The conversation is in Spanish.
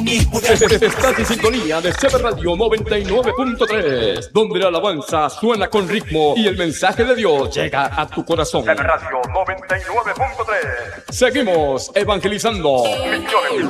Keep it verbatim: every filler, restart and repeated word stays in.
Estás en sintonía de C B Radio noventa y nueve punto tres, donde la alabanza suena con ritmo y el mensaje de Dios llega a tu corazón. C B Radio noventa y nueve punto tres. Seguimos evangelizando. Misiones.